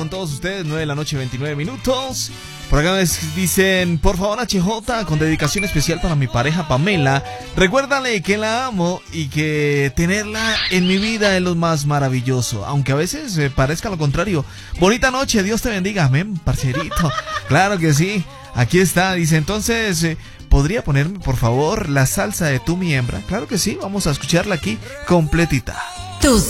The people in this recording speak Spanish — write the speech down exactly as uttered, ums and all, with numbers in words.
Con todos ustedes, nueve de la noche, veintinueve minutos. Por acá me dicen, por favor H J, con dedicación especial para mi pareja Pamela, recuérdale que la amo y que tenerla en mi vida es lo más maravilloso, aunque a veces eh, parezca lo contrario. Bonita noche, Dios te bendiga, amén, parcerito. Claro que sí, aquí está, dice, entonces, eh, ¿podría ponerme por favor la salsa de Tú mi hembra? Claro que sí, vamos a escucharla aquí completita. Tus